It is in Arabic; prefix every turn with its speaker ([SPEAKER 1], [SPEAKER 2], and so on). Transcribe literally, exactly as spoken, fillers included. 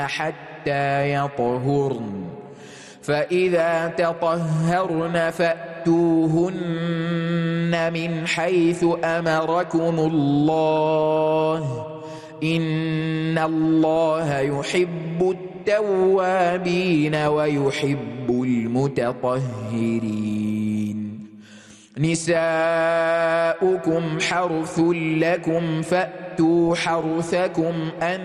[SPEAKER 1] حتى يطهرن فإذا تطهرن فأتوهن من حيث أمركم الله إن الله يحب التوابين ويحب المتطهرين. نساؤكم حرث لكم فأتوا حرثكم أن